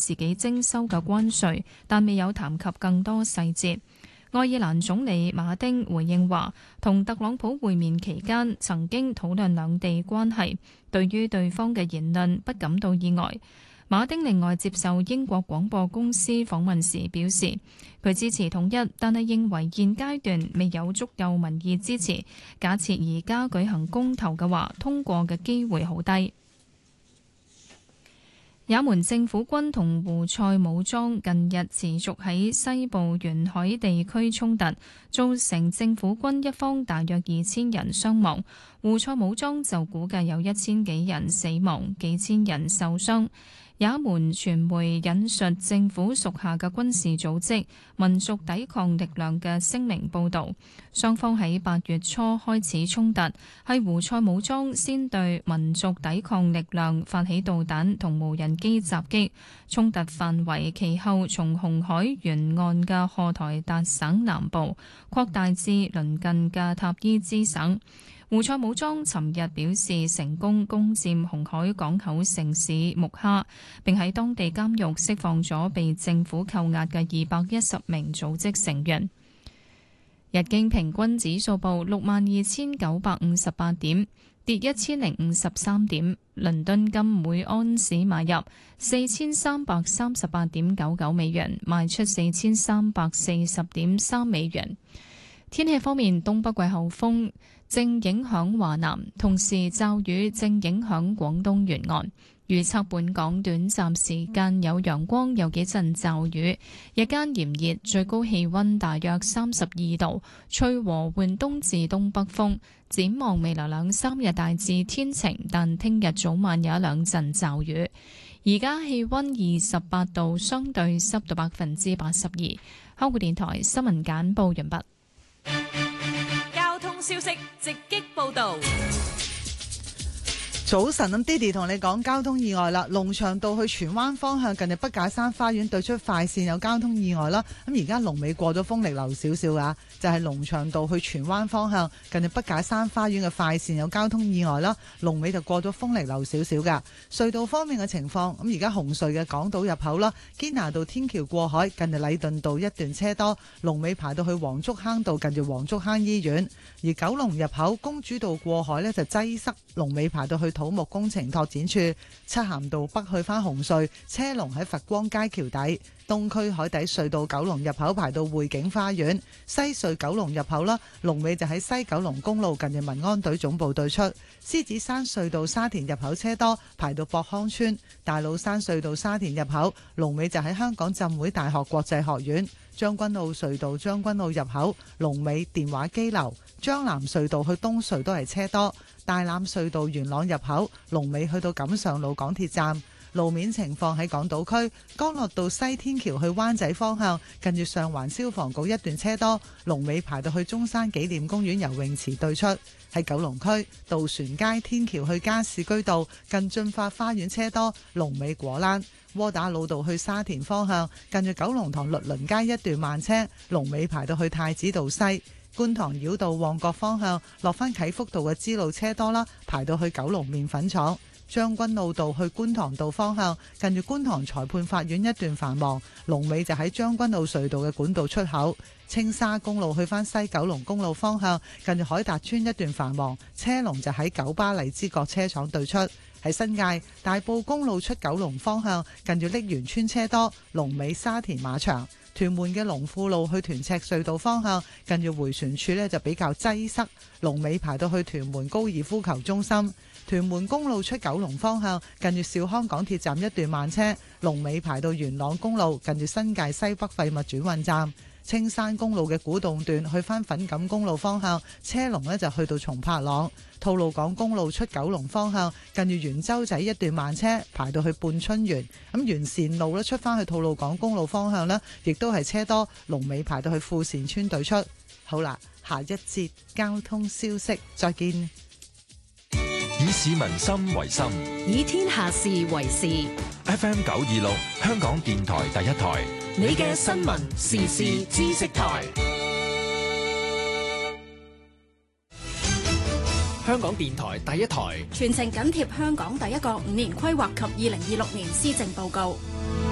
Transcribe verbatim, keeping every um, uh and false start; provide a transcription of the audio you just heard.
自己徵收嘅關稅，但未有談及更多細節。愛爾蘭總理馬丁回應話，同特朗普會面期間曾經討論兩地關係，對於對方嘅言論不感到意外。馬丁另外接受英國廣播公司訪問時表示，佢支持統一，但係認為現階段未有足夠民意支持。假設而家舉行公投嘅話，通過嘅機會好低。也門政府軍同胡塞武裝近日持續喺西部沿海地區衝突，造成政府軍一方大約二千人傷亡，胡塞武裝就估計有一千幾人死亡，幾千人受傷。也門傳媒引述政府屬下嘅軍事組織民族抵抗力量嘅聲明報導，雙方喺八月初開始衝突，係胡塞武裝先對民族抵抗力量發起導彈同無人機襲擊，衝突範圍其後從紅海沿岸嘅荷台達省南部擴大至鄰近嘅塔伊茲省。胡塞武裝尋日表示成功攻佔紅海港口城市木哈，並喺當地監獄釋放咗被政府扣押嘅二百一十名組織成員。日經平均指數報六萬二千九百五十八點，跌一千零五十三點。倫敦金每安士買入四千三百三十八點九九美元，賣出四千三百四十點三美元。天氣方面，東北季候風正影響華南，同時驟雨正影響廣東沿岸。預測本港短暫時間有陽光，有幾陣驟雨，日間炎熱，最高氣溫大約三十二度，吹和緩東至東北風。展望未來兩三日大致天晴，但聽日早晚有一兩陣驟雨。而家氣溫二十八度，相對濕度百分之八十二。香港電台新聞簡報完畢。 交通消息直擊報道。 早晨，咁 Diddy 同你講交通意外啦。龍翔道去荃灣方向近日北架山花園對出快線有交通意外啦。咁而家龍尾過咗豐力樓少少噶，就係龍翔道去荃灣方向近日北架山花園嘅快線有交通意外啦。龍尾就過咗豐力樓少少噶。隧道方面嘅情況，咁而家紅隧嘅港島入口啦，堅拿道天橋過海近日禮頓道一段車多，龍尾排到去黃竹坑道近住黃竹坑醫院。而九龍入口公主道過海呢，就擠塞，龍尾排到去土木工程拓展處。漆咸道北去返紅隧車龍喺佛光街橋底。東區海底隧道九龍入口排到匯景花園。西隧九龍入口啦，龍尾就喺西九龍公路近住民安隊總部對出。獅子山隧道沙田入口車多，排到博康村。大老山隧道沙田入口龍尾就喺香港浸會大學國際學院。將軍澳隧道將軍澳入口龍尾電話機樓。將南隧道去東隧都係車多。大欖隧道元朗入口龍尾去到錦上路港鐵站。路面情況喺港島區，干諾道西天橋去灣仔方向近住上環消防局一段車多，龍尾排到去中山紀念公園游泳池對出。喺九龍區，渡船街天橋去加士居道近駿發花園車多，龍尾果欄。窩打老道去沙田方向近住九龍塘律倫街一段慢車，龍尾排到去太子道西。觀塘繞道旺角方向落返啟福道嘅支路車多啦，排到去九龍麵粉廠。將軍澳道去觀塘道方向近住觀塘裁判法院一段繁忙，龍尾就喺將軍澳隧道嘅管道出口。青沙公路去返西九龍公路方向近住海達邨一段繁忙，車龍就喺九巴荔枝角車廠對出。喺新界大埔公路出九龍方向近住瀝源村車多，龍尾沙田馬場。屯門嘅龍富路去屯赤隧道方向近住迴旋處呢就比較擠塞，龍尾排到去屯門高爾夫球中心。屯門公路出九龍方向近住兆康港鐵站一段慢車，龍尾排到元朗公路近住新界西北廢物轉運站。青山公路嘅古洞段去返粉錦公路方向，車龍呢就去到松柏塱。吐露港公路出九龍方向近住元洲仔一段慢車，排到去半春園。咁完善路呢出返去吐露港公路方向呢，亦都係車多，龍尾排到去富善村對出。好啦，下一節交通消息再見。 以市民心為心， 以天下事為事。 F M 九二六香港電台第一台， 你嘅新聞時事知識台。 香港電台第一台， 全程緊貼香港第一個五年規劃及二零二六年施政報告。